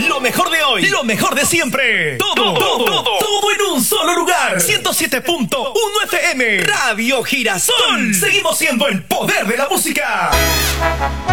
Lo mejor de hoy, lo mejor de siempre. Todo en un solo lugar. 107.1 FM. Radio Girasol. Seguimos siendo el poder de la música.